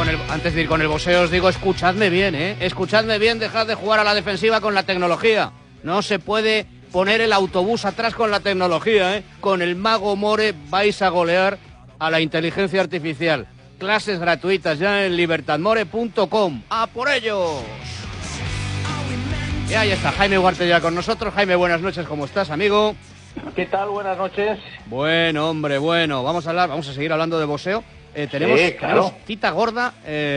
antes de ir con el boxeo os digo, escuchadme bien, escuchadme bien, dejad de jugar a la defensiva con la tecnología. No se puede poner el autobús atrás con la tecnología, Con el Mago More vais a golear a la inteligencia artificial. Clases gratuitas ya en libertadmore.com. ¡A por ellos! Y ahí está Jaime Ugarte ya con nosotros. Jaime, buenas noches, ¿cómo estás, amigo? ¿Qué tal? Buenas noches. Bueno, hombre, bueno. Vamos a seguir hablando de boxeo. Tenemos cita gorda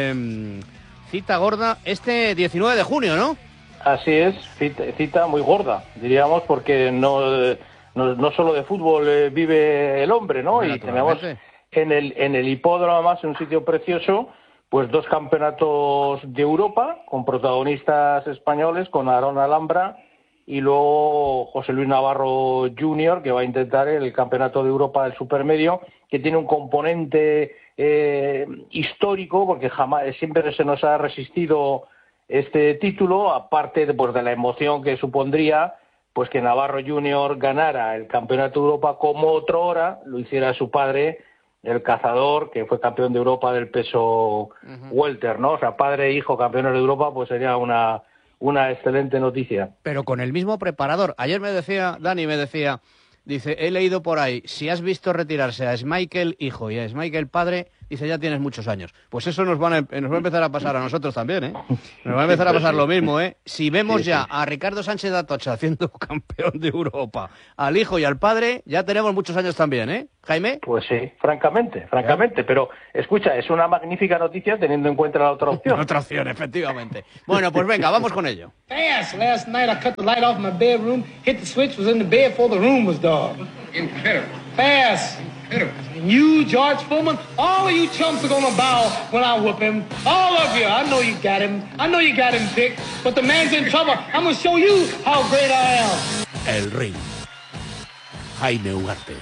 este 19 de junio, ¿no? Así es, cita muy gorda, diríamos, porque no solo de fútbol vive el hombre, ¿no? Y tenemos en el hipódromo, además, en un sitio precioso, pues 2 campeonatos de Europa con protagonistas españoles, con Aarón Alhambra y luego José Luis Navarro Jr., que va a intentar el campeonato de Europa del supermedio, que tiene un componente histórico, porque siempre se nos ha resistido este título, aparte de la emoción que supondría pues que Navarro Jr. ganara el campeonato de Europa como otrora lo hiciera su padre, el cazador, que fue campeón de Europa del peso welter, ¿no? O sea, padre e hijo campeones de Europa, pues sería una excelente noticia. Pero con el mismo preparador. Ayer Dani me decía, dice, he leído por ahí, si has visto retirarse a Schmeichel hijo y a Schmeichel padre, dice, ya tienes muchos años. Pues eso nos va a empezar a pasar a nosotros también, Nos va a empezar a pasar lo mismo, Si vemos a Ricardo Sánchez Atocha haciendo campeón de Europa, al hijo y al padre, ya tenemos muchos años también, Jaime. Pues sí, francamente. Pero, escucha, es una magnífica noticia teniendo en cuenta la otra opción. Otra opción, efectivamente. Bueno, pues venga, vamos con ello. Fast. Last night I cut the light off my bedroom, hit the switch, was in the bed before the room was dark. Incredible. Fast. Incredible. And you, George Foreman, all of you chumps are gonna bow when I whoop him. All of you. I know you got him. I know you got him picked. But the man's in trouble. I'm gonna show you how great I am. El ring. Jaime Ugarte.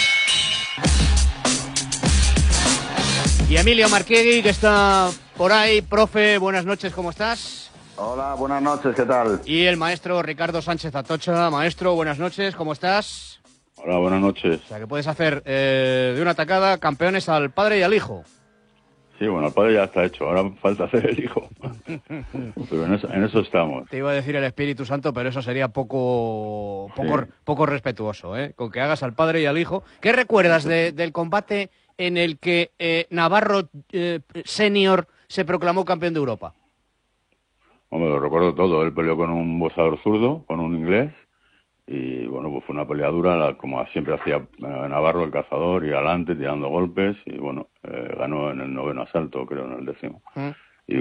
Y Emilio Marquiegui, que está por ahí. Profe, buenas noches, ¿cómo estás? Hola, buenas noches, ¿qué tal? Y el maestro Ricardo Sánchez Atocha. Maestro, buenas noches, ¿cómo estás? Hola, buenas noches. O sea, que puedes hacer de una tacada campeones al padre y al hijo. Sí, bueno, el padre ya está hecho, ahora falta hacer el hijo. Pero en eso estamos. Te iba a decir el Espíritu Santo, pero eso sería poco respetuoso, con que hagas al padre y al hijo. ¿Qué recuerdas del combate en el que Navarro Senior se proclamó campeón de Europa? Hombre, lo recuerdo todo. Él peleó con un boxeador zurdo, con un inglés, y bueno, pues fue una pelea dura, como siempre hacía Navarro, el cazador, y adelante tirando golpes, y bueno, ganó en el 9º asalto, creo, en el 10º. Y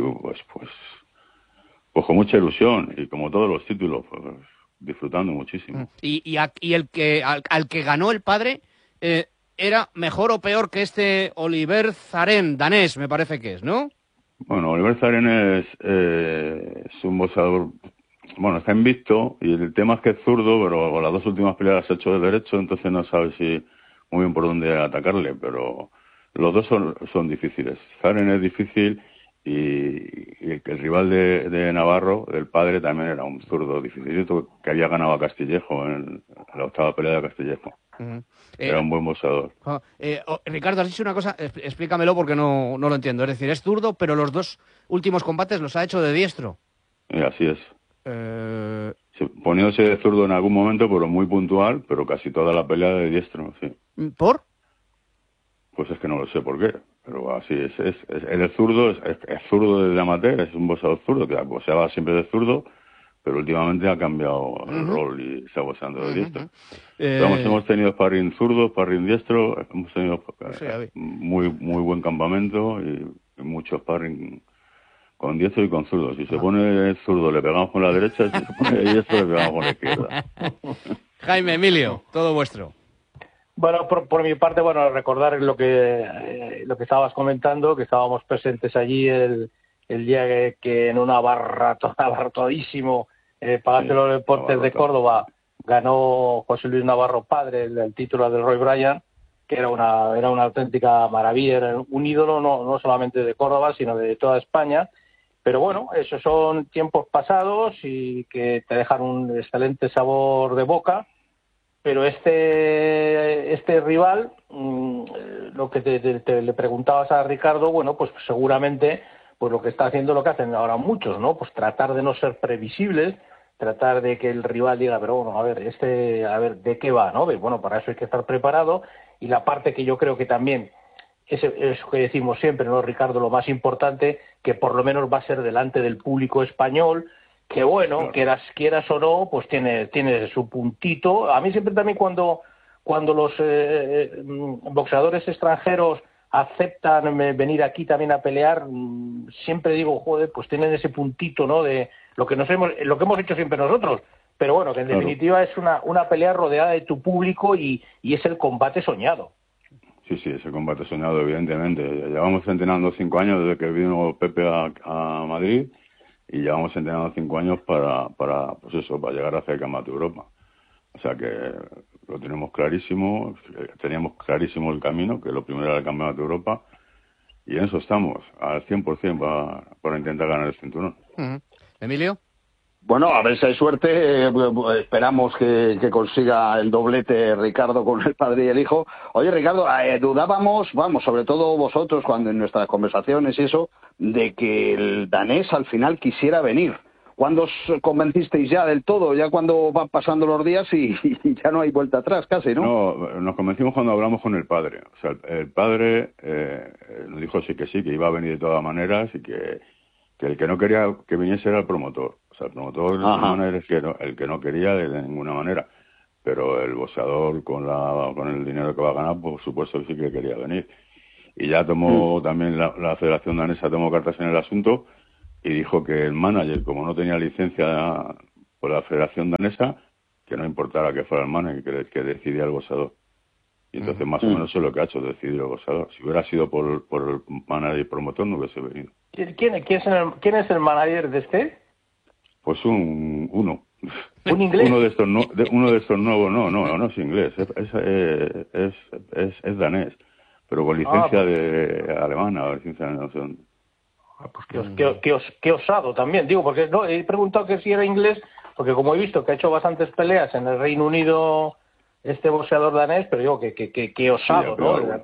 pues con mucha ilusión, y como todos los títulos, pues disfrutando muchísimo. Y el que al que ganó el padre era mejor o peor que este Oliver Zaren, danés, me parece que es, ¿no? Bueno, Oliver Zaren es un boxeador, bueno, está invicto, y el tema es que es zurdo, pero con las 2 últimas peleas ha hecho de derecho, entonces no sabe muy bien por dónde atacarle, pero los dos son difíciles. Zaren es difícil, y el rival de Navarro, del padre, también era un zurdo dificilito, que había ganado a Castillejo en la 8ª pelea de Castillejo. Era un buen boxeador. Ricardo, has dicho una cosa, explícamelo porque no lo entiendo. Es decir, es zurdo, pero los 2 últimos combates los ha hecho de diestro. Así es. Poniéndose de zurdo en algún momento, pero muy puntual, pero casi toda la pelea de diestro, sí. ¿Por? Pues es que no lo sé por qué, pero así es. Él es zurdo, es zurdo desde amateur, es un boxeador zurdo, que boxeaba siempre de zurdo, pero últimamente ha cambiado el rol y está boxeando de diestro. Hemos tenido sparring zurdo, sparring diestro, hemos tenido muy buen campamento y mucho sparring con diestro y con zurdo. Si se pone zurdo le pegamos con la derecha, si se pone diestro le pegamos con la izquierda. Jaime, Emilio, todo vuestro. Bueno, por mi parte, bueno, recordar lo que estabas comentando, que estábamos presentes allí el día que en una abarrotadísimo Palacio de los Deportes de Córdoba ganó José Luis Navarro padre el título del Roy Bryan, que era una auténtica maravilla, era un ídolo no solamente de Córdoba, sino de toda España. Pero bueno, esos son tiempos pasados y que te dejan un excelente sabor de boca. pero este rival, lo que le preguntabas a Ricardo, bueno, pues seguramente pues lo que está haciendo lo que hacen ahora muchos, ¿no? Pues tratar de no ser previsibles, tratar de que el rival diga, pero bueno, a ver, ¿de qué va, no? Bueno, para eso hay que estar preparado, y la parte que yo creo que también es que decimos siempre, ¿no, Ricardo? Lo más importante, que por lo menos va a ser delante del público español, que bueno, claro, quieras o no, pues tiene su puntito. A mí siempre también cuando los boxeadores extranjeros aceptan venir aquí también a pelear, siempre digo, joder, pues tienen ese puntito, ¿no? De lo que hemos hecho siempre nosotros. Pero bueno, que en definitiva es una pelea rodeada de tu público y es el combate soñado. Sí, ese combate soñado, evidentemente. Llevamos entrenando 5 años desde que vino Pepe a Madrid, y llevamos entrenando 5 años para llegar a hacer el Campeonato de Europa. O sea que lo tenemos clarísimo, teníamos clarísimo el camino, que lo primero era el Campeonato de Europa, y en eso estamos, al 100% para intentar ganar el cinturón. ¿Emilio? Bueno, a ver si hay suerte, esperamos que consiga el doblete Ricardo con el padre y el hijo. Oye, Ricardo, dudábamos, sobre todo vosotros, cuando en nuestras conversaciones y eso, de que el danés al final quisiera venir. ¿Cuándo os convencisteis ya del todo? Ya cuando van pasando los días y ya no hay vuelta atrás casi, ¿no? No, nos convencimos cuando hablamos con el padre. O sea, el padre nos dijo que iba a venir de todas maneras, y que el que no quería que viniese era el promotor. O sea, el promotor de ninguna manera es el que no quería de ninguna manera. Pero el boxeador con el dinero que va a ganar, por supuesto que sí que quería venir. Y ya tomó también la Federación Danesa tomó cartas en el asunto y dijo que el manager, como no tenía licencia por la Federación Danesa, que no importara que fuera el manager, que decidía el boxeador. Y entonces más o menos eso es lo que ha hecho, decidir el boxeador. Si hubiera sido por el manager y promotor, no hubiese venido. ¿Quién es el manager de este? Pues uno. ¿Un inglés? Uno de estos nuevos, no es inglés, es danés, pero con licencia de alemana, licencia de no sé dónde. Pues qué osado también, digo, porque no he preguntado que si era inglés, porque como he visto que ha hecho bastantes peleas en el Reino Unido este boxeador danés, pero digo que osado, sí, ¿no?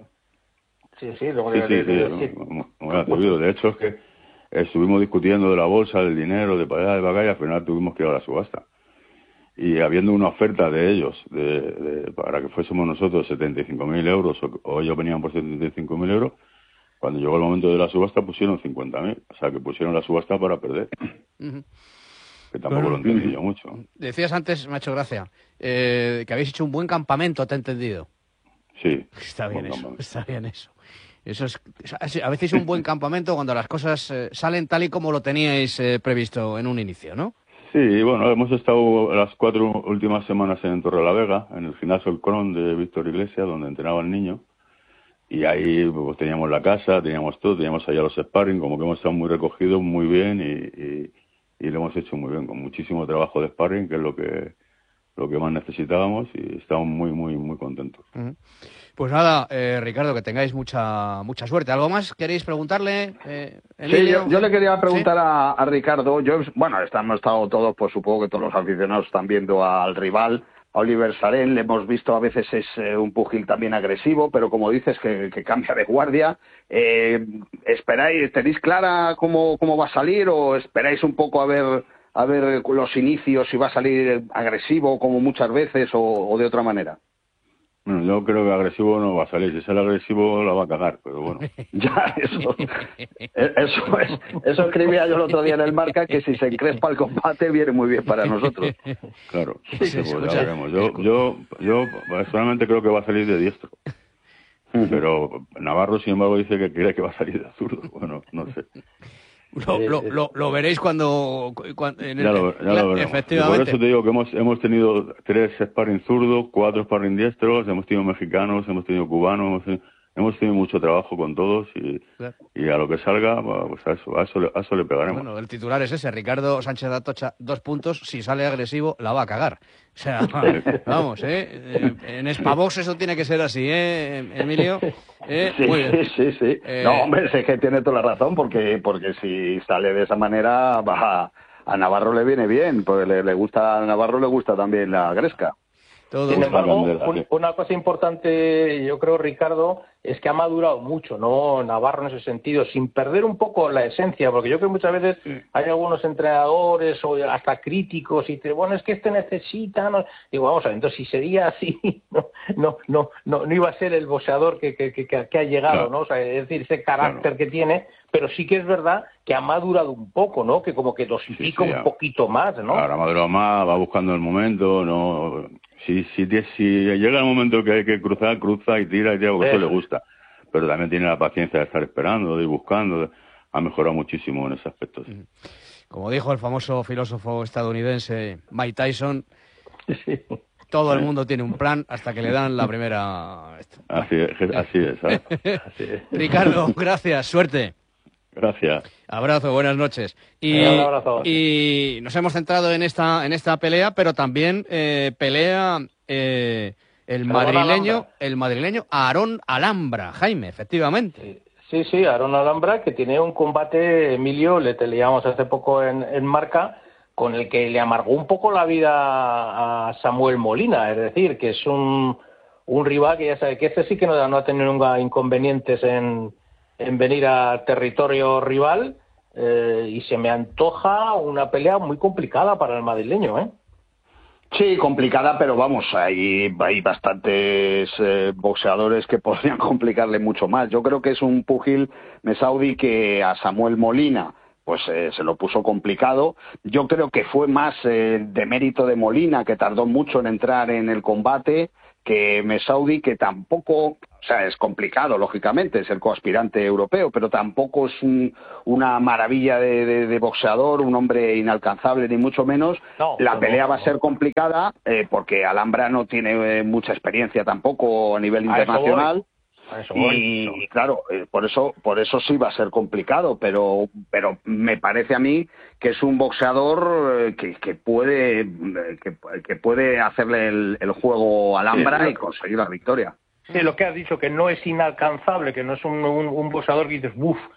Sí, muy atrevido. De hecho, es que estuvimos discutiendo de la bolsa, del dinero, de para allá, y al final tuvimos que ir a la subasta. Y habiendo una oferta de ellos para que fuésemos nosotros 75.000 euros, o ellos venían por 75.000 euros, cuando llegó el momento de la subasta pusieron 50.000. O sea, que pusieron la subasta para perder. Que tampoco lo entendí yo mucho. Decías antes, me ha hecho gracia, que habéis hecho un buen campamento, ¿te he entendido? Sí. Está bien eso. Eso es, habéis hecho un buen campamento cuando las cosas salen tal y como lo teníais previsto en un inicio, ¿no? Sí, bueno, hemos estado las 4 últimas semanas en Torrelavega, en el gimnasio El Cron de Víctor Iglesias, donde entrenaba el niño. Y ahí pues, teníamos la casa, teníamos todo, teníamos allá los sparring, como que hemos estado muy recogidos, muy bien, y lo hemos hecho muy bien, con muchísimo trabajo de sparring, que es lo que más necesitábamos, y estamos muy, muy, muy contentos. Pues nada, Ricardo, que tengáis mucha suerte. ¿Algo más queréis preguntarle, Emilio? Sí, yo le quería preguntar a Ricardo. Hemos estado todos, pues supongo que todos los aficionados están viendo al rival, a Oliver Sarén. Le hemos visto a veces es un pugil también agresivo, pero como dices que cambia de guardia. ¿Esperáis, tenéis clara cómo va a salir, o esperáis un poco a ver los inicios, si va a salir agresivo como muchas veces o de otra manera? Bueno, yo creo que agresivo no va a salir. Si sale agresivo la va a cagar, pero bueno. Ya, eso escribía yo el otro día en el Marca, que si se encrespa el combate viene muy bien para nosotros. Claro, pues ya veremos. Yo personalmente creo que va a salir de diestro. Pero Navarro, sin embargo, dice que cree que va a salir de zurdo. Bueno, no sé. Lo veréis cuando ya lo veremos. Efectivamente. Por eso te digo que hemos tenido 3 sparring zurdos, 4 sparring diestros, hemos tenido mexicanos, hemos tenido cubanos, hemos tenido mucho trabajo con todos, y a lo que salga, pues a eso le pegaremos. Bueno, el titular es ese: Ricardo Sánchez de Atocha, 2 puntos, si sale agresivo la va a cagar. O sea, vamos, en Spavox eso tiene que ser así, Emilio. Sí. No, hombre, sé que tiene toda la razón, porque si sale de esa manera, a Navarro le viene bien, porque a Navarro le gusta también la gresca. Sin embargo, una cosa importante, yo creo, Ricardo, es que ha madurado mucho, ¿no? Navarro en ese sentido, sin perder un poco la esencia, porque yo creo que muchas veces hay algunos entrenadores o hasta críticos y dicen, bueno, es que necesita, ¿no? Digo, vamos a ver, entonces si sería así, no iba a ser el boxeador que ha llegado, claro, ¿no? O sea, es decir, ese carácter que tiene, pero sí que es verdad que ha madurado un poco, ¿no? Que como que dosifica un poquito más, ¿no? Ahora ha madurado más, va buscando el momento, ¿no? Si llega el momento que hay que cruzar, cruza y tira, porque eso le gusta. Pero también tiene la paciencia de estar esperando, de ir buscando. Ha mejorado muchísimo en ese aspecto. Sí. Como dijo el famoso filósofo estadounidense Mike Tyson, todo el mundo tiene un plan hasta que le dan la primera... Así es, ¿sabes? Así es. Ricardo, gracias, suerte. Gracias. Abrazo, buenas noches. Y nos hemos centrado en esta pelea, pero también pelea el madrileño Aarón Alhambra, Jaime, efectivamente. Sí, Aarón Alhambra, que tiene un combate, Emilio, le leíamos hace poco en Marca, con el que le amargó un poco la vida a Samuel Molina, es decir, que es un rival que ya sabe que este sí que no ha tenido nunca inconvenientes en venir a territorio rival, y se me antoja una pelea muy complicada para el madrileño, ¿eh? Sí, complicada, pero vamos, hay bastantes boxeadores que podrían complicarle mucho más. Yo creo que es un púgil Mesaudi que a Samuel Molina pues se lo puso complicado. Yo creo que fue más de mérito de Molina, que tardó mucho en entrar en el combate, que Mesaudi, que tampoco, o sea, es complicado, lógicamente, es el coaspirante europeo, pero tampoco es una maravilla de boxeador, un hombre inalcanzable, ni mucho menos. La pelea va a ser complicada, porque Alhambra no tiene mucha experiencia tampoco a nivel internacional. Y claro, por eso sí va a ser complicado, pero me parece a mí que es un boxeador que puede hacerle el juego a Alhambra y conseguir la victoria. Sí, lo que has dicho, que no es inalcanzable, que no es un boxeador que dices,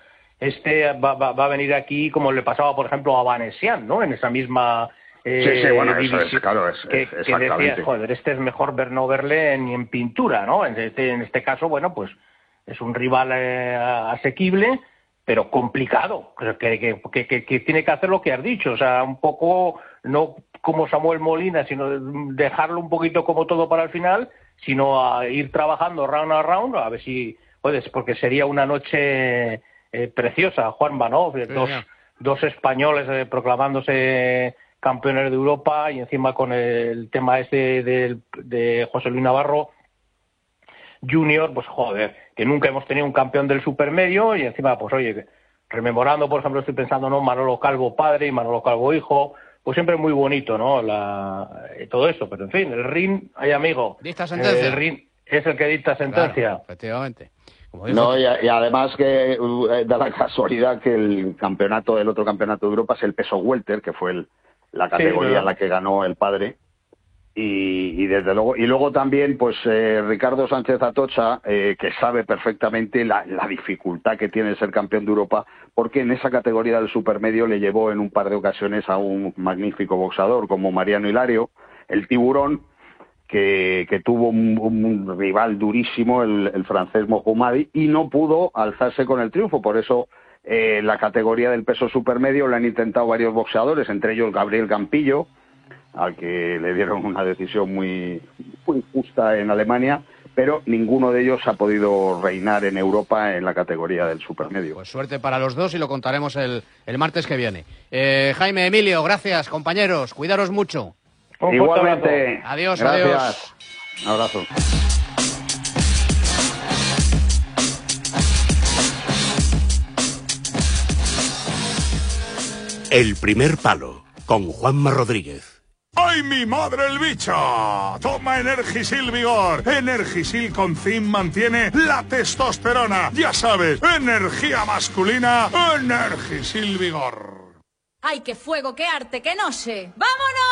va a venir aquí como le pasaba, por ejemplo, a Vanessian, ¿no? En esa misma... bueno, eso es, claro, que decías, joder, es mejor no verle ni en pintura, ¿no? En este caso, bueno, pues es un rival asequible, pero complicado, que tiene que hacer lo que has dicho, o sea, un poco, no como Samuel Molina, sino dejarlo un poquito como todo para el final, sino a ir trabajando round a round, a ver si puedes, porque sería una noche preciosa, Juanma, ¿no? Dos españoles proclamándose campeones de Europa, y encima con el tema de José Luis Navarro Junior, pues joder, que nunca hemos tenido un campeón del supermedio, y encima, pues oye, rememorando, por ejemplo, estoy pensando, ¿no? Manolo Calvo padre y Manolo Calvo hijo, pues siempre muy bonito, ¿no? Todo eso, pero en fin, el ring, ay amigo, dicta sentencia. El ring es el que dicta sentencia. Claro, efectivamente. No, y además que da la casualidad que el otro campeonato de Europa es el peso welter, que fue la categoría en la que ganó el padre, y desde luego, y luego también pues Ricardo Sánchez Atocha, que sabe perfectamente la dificultad que tiene ser campeón de Europa, porque en esa categoría del supermedio le llevó en un par de ocasiones a un magnífico boxeador como Mariano Hilario, el Tiburón, que tuvo un rival durísimo, el francés Mohammadi, y no pudo alzarse con el triunfo. Por eso la categoría del peso supermedio lo han intentado varios boxeadores, entre ellos Gabriel Campillo, al que le dieron una decisión muy injusta en Alemania, pero ninguno de ellos ha podido reinar en Europa en la categoría del supermedio. Pues suerte para los dos, y lo contaremos el martes que viene. Jaime, Emilio, gracias, compañeros, cuidaros mucho. Igualmente. Adiós, gracias. Adiós. Un abrazo. El primer palo, con Juanma Rodríguez. ¡Ay, mi madre el bicho! Toma Energisil Vigor. Energisil con zinc mantiene la testosterona. Ya sabes, energía masculina, Energisil Vigor. ¡Ay, qué fuego, qué arte, qué noche! ¡Vámonos!